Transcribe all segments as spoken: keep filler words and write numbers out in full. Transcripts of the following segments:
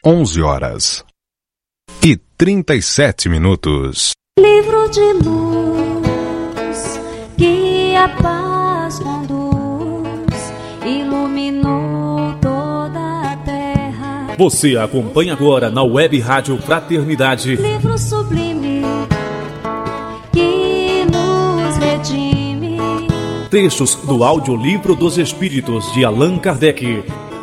onze horas e trinta e sete minutos. Livro de luz que a paz conduz, iluminou toda a terra. Você acompanha agora na Web Rádio Fraternidade. Livro sublime que nos redime. Trechos do Audiolivro dos Espíritos de Allan Kardec.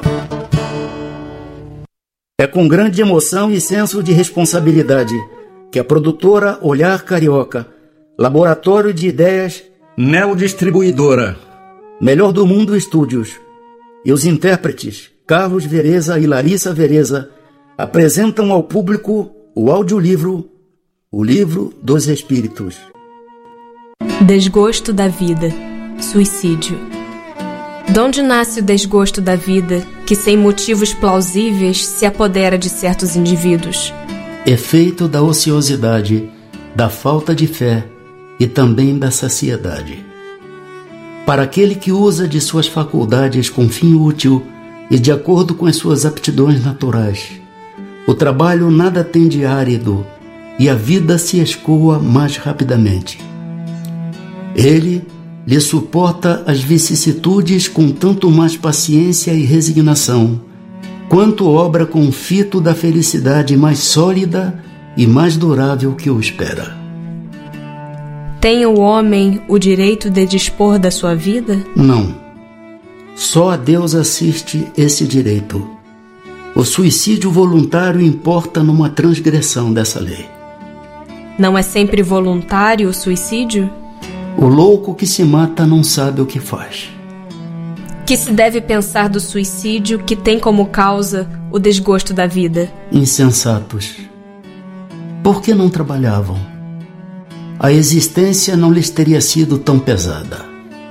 É com grande emoção e senso de responsabilidade que a produtora Olhar Carioca, Laboratório de Ideias Neodistribuidora, Melhor do Mundo Estúdios e os intérpretes Carlos Vereza e Larissa Vereza apresentam ao público o audiolivro O Livro dos Espíritos. Desgosto da vida. Suicídio. De onde nasce o desgosto da vida que, sem motivos plausíveis, se apodera de certos indivíduos? Efeito da ociosidade, da falta de fé e também da saciedade. Para aquele que usa de suas faculdades com fim útil e de acordo com as suas aptidões naturais, o trabalho nada tem de árido e a vida se escoa mais rapidamente. Ele lhe suporta as vicissitudes com tanto mais paciência e resignação, quanto obra com o fito da felicidade mais sólida e mais durável que o espera. Tem o homem o direito de dispor da sua vida? Não. Só a Deus assiste esse direito. O suicídio voluntário importa numa transgressão dessa lei. Não é sempre voluntário o suicídio? O louco que se mata não sabe o que faz. Que se deve pensar do suicídio que tem como causa o desgosto da vida? Insensatos. Por que não trabalhavam? A existência não lhes teria sido tão pesada.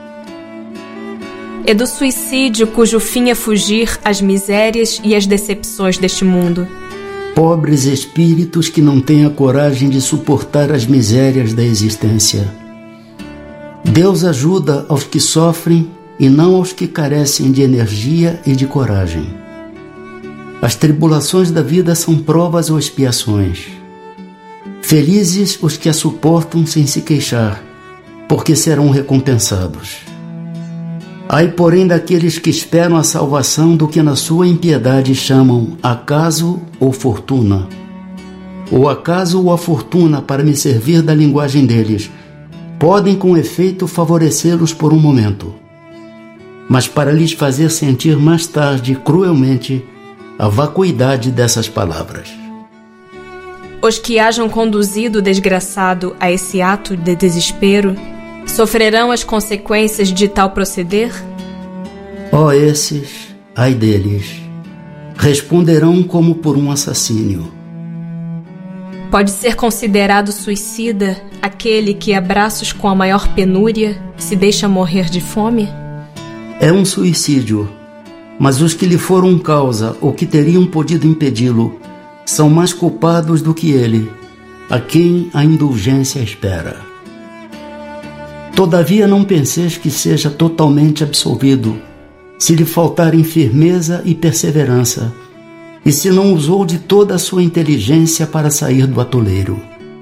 É do suicídio cujo fim é fugir às misérias e às decepções deste mundo. Pobres espíritos que não têm a coragem de suportar as misérias da existência. Deus ajuda aos que sofrem e não aos que carecem de energia e de coragem. As tribulações da vida são provas ou expiações. Felizes os que a suportam sem se queixar, porque serão recompensados. Ai, porém, daqueles que esperam a salvação do que na sua impiedade chamam acaso ou fortuna. O acaso ou a fortuna, para me servir da linguagem deles, podem com efeito favorecê-los por um momento, mas para lhes fazer sentir mais tarde, cruelmente, a vacuidade dessas palavras. Os que hajam conduzido o desgraçado a esse ato de desespero sofrerão as consequências de tal proceder? Ó, oh, esses, ai deles, responderão como por um assassínio. Pode ser considerado suicida aquele que, a braços com a maior penúria, se deixa morrer de fome? É um suicídio, mas os que lhe foram causa ou que teriam podido impedi-lo são mais culpados do que ele, a quem a indulgência espera. Todavia não penseis que seja totalmente absolvido, se lhe faltarem firmeza e perseverança, e se não usou de toda a sua inteligência para sair do atoleiro.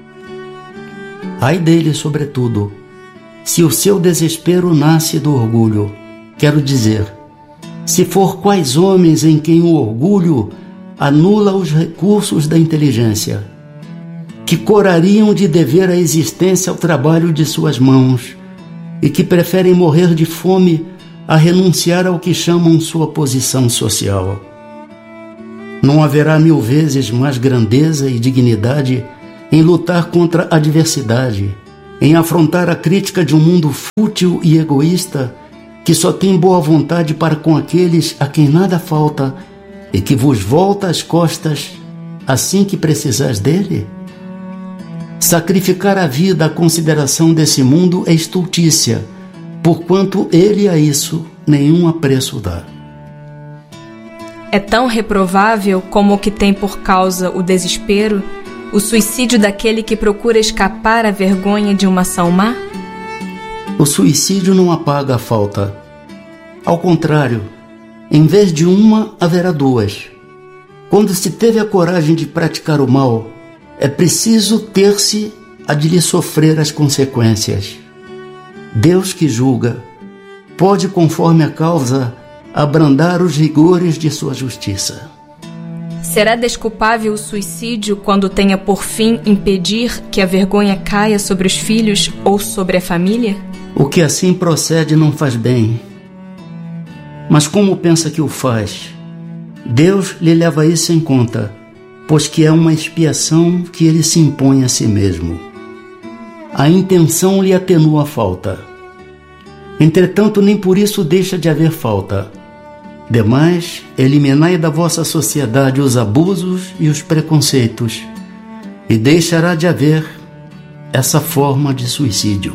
Ai dele, sobretudo, se o seu desespero nasce do orgulho, quero dizer, se for quais homens em quem o orgulho anula os recursos da inteligência, que corariam de dever a existência ao trabalho de suas mãos e que preferem morrer de fome a renunciar ao que chamam sua posição social. Não haverá mil vezes mais grandeza e dignidade em lutar contra a adversidade, em afrontar a crítica de um mundo fútil e egoísta que só tem boa vontade para com aqueles a quem nada falta e que vos volta as costas assim que precisais dele? Sacrificar a vida à consideração desse mundo é estultícia, porquanto ele a isso nenhum apreço dá. É tão reprovável como o que tem por causa o desespero, o suicídio daquele que procura escapar à vergonha de uma ação má? O suicídio não apaga a falta. Ao contrário, em vez de uma, haverá duas. Quando se teve a coragem de praticar o mal, é preciso ter-se a de lhe sofrer as consequências. Deus que julga, pode, conforme a causa, abrandar os rigores de sua justiça. Será desculpável o suicídio quando tenha por fim impedir que a vergonha caia sobre os filhos ou sobre a família? O que assim procede não faz bem. Mas como pensa que o faz? Deus lhe leva isso em conta, pois que é uma expiação que ele se impõe a si mesmo. A intenção lhe atenua a falta. Entretanto, nem por isso deixa de haver falta. Demais, eliminai da vossa sociedade os abusos e os preconceitos, e deixará de haver essa forma de suicídio.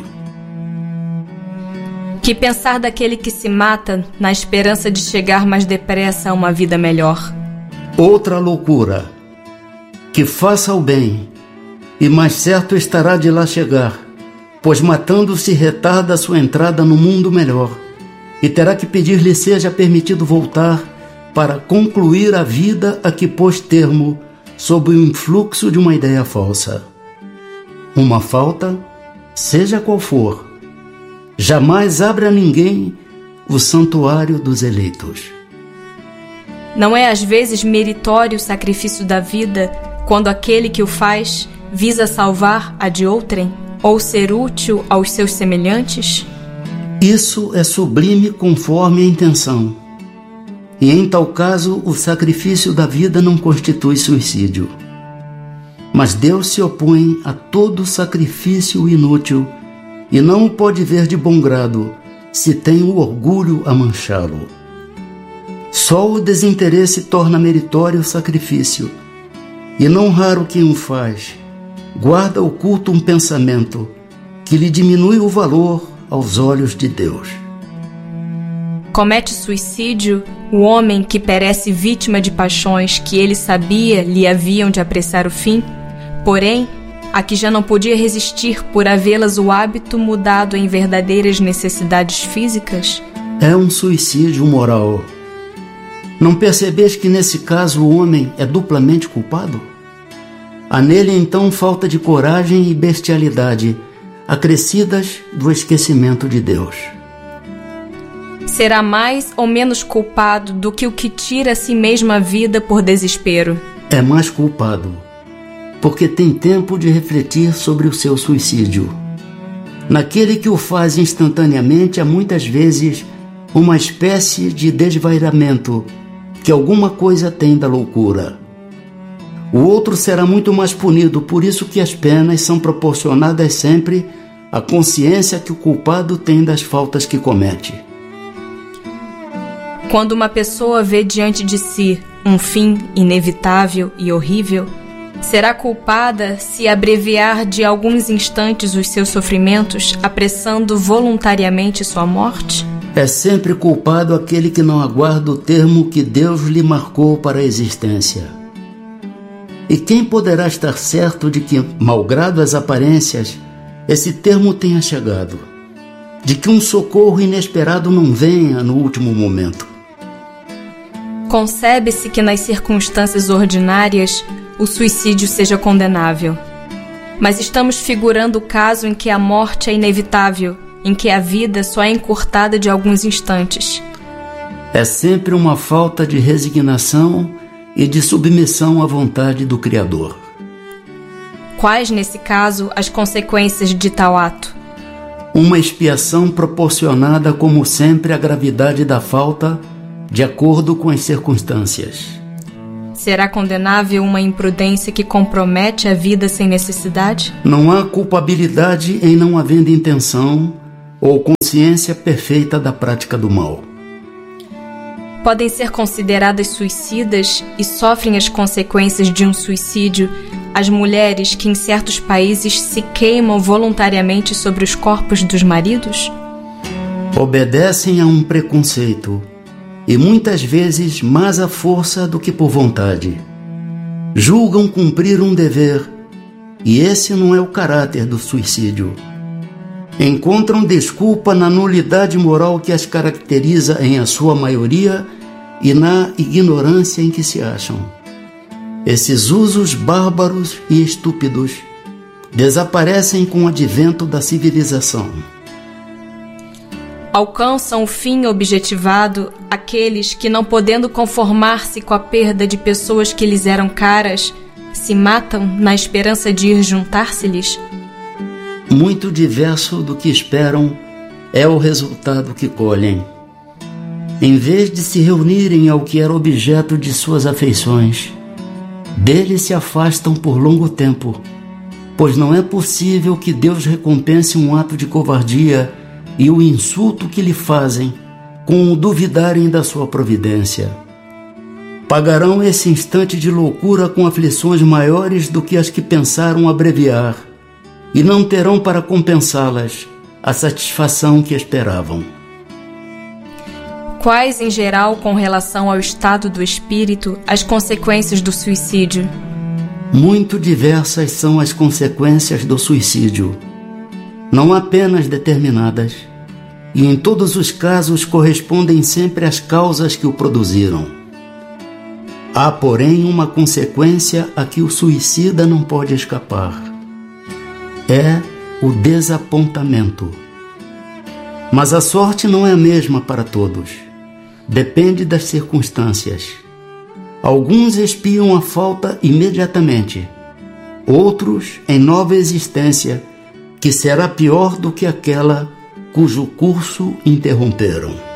Que pensar daquele que se mata na esperança de chegar mais depressa a uma vida melhor? Outra loucura. Que faça o bem, e mais certo estará de lá chegar, pois matando-se retarda a sua entrada no mundo melhor, e terá que pedir-lhe seja permitido voltar para concluir a vida a que pôs termo sob o influxo de uma ideia falsa. Uma falta, seja qual for, jamais abre a ninguém o santuário dos eleitos. Não é às vezes meritório o sacrifício da vida quando aquele que o faz visa salvar a de outrem ou ser útil aos seus semelhantes? Isso é sublime conforme a intenção. E em tal caso, o sacrifício da vida não constitui suicídio. Mas Deus se opõe a todo sacrifício inútil e não o pode ver de bom grado se tem o orgulho a manchá-lo. Só o desinteresse torna meritório o sacrifício, e não raro quem o faz guarda oculto um pensamento que lhe diminui o valor aos olhos de Deus. Comete suicídio o homem que perece vítima de paixões que ele sabia lhe haviam de apressar o fim, porém a que já não podia resistir por havê-las o hábito mudado em verdadeiras necessidades físicas? É um suicídio moral. Não percebes que nesse caso o homem é duplamente culpado? Há nele então falta de coragem e bestialidade, acrescidas do esquecimento de Deus. Será mais ou menos culpado do que o que tira a si mesmo a vida por desespero? É mais culpado, porque tem tempo de refletir sobre o seu suicídio. Naquele que o faz instantaneamente há muitas vezes uma espécie de desvairamento que alguma coisa tem da loucura. O outro será muito mais punido, por isso que as penas são proporcionadas sempre à consciência que o culpado tem das faltas que comete. Quando uma pessoa vê diante de si um fim inevitável e horrível, será culpada se abreviar de alguns instantes os seus sofrimentos, apressando voluntariamente sua morte? É sempre culpado aquele que não aguarda o termo que Deus lhe marcou para a existência. E quem poderá estar certo de que, malgrado as aparências, esse termo tenha chegado? De que um socorro inesperado não venha no último momento? Concebe-se que nas circunstâncias ordinárias o suicídio seja condenável. Mas estamos figurando o caso em que a morte é inevitável, em que a vida só é encurtada de alguns instantes. É sempre uma falta de resignação e de submissão à vontade do Criador. Quais, nesse caso, as consequências de tal ato? Uma expiação proporcionada, como sempre, à gravidade da falta, de acordo com as circunstâncias. Será condenável uma imprudência que compromete a vida sem necessidade? Não há culpabilidade em não havendo intenção ou consciência perfeita da prática do mal. Podem ser consideradas suicidas e sofrem as consequências de um suicídio as mulheres que em certos países se queimam voluntariamente sobre os corpos dos maridos? Obedecem a um preconceito e muitas vezes mais à força do que por vontade. Julgam cumprir um dever e esse não é o caráter do suicídio. Encontram desculpa na nulidade moral que as caracteriza em a sua maioria e na ignorância em que se acham. Esses usos bárbaros e estúpidos desaparecem com o advento da civilização. Alcançam o fim objetivado aqueles que, não podendo conformar-se com a perda de pessoas que lhes eram caras, se matam na esperança de ir juntar-se-lhes? Muito diverso do que esperam é o resultado que colhem. Em vez de se reunirem ao que era objeto de suas afeições, dele se afastam por longo tempo, pois não é possível que Deus recompense um ato de covardia e o insulto que lhe fazem com o duvidarem da sua providência. Pagarão esse instante de loucura com aflições maiores do que as que pensaram abreviar, e não terão para compensá-las a satisfação que esperavam. Quais, em geral, com relação ao estado do espírito, as consequências do suicídio? Muito diversas são as consequências do suicídio, não apenas determinadas, e em todos os casos correspondem sempre às causas que o produziram. Há, porém, uma consequência a que o suicida não pode escapar. É o desapontamento. Mas a sorte não é a mesma para todos. Depende das circunstâncias. Alguns expiam a falta imediatamente, outros em nova existência, que será pior do que aquela cujo curso interromperam.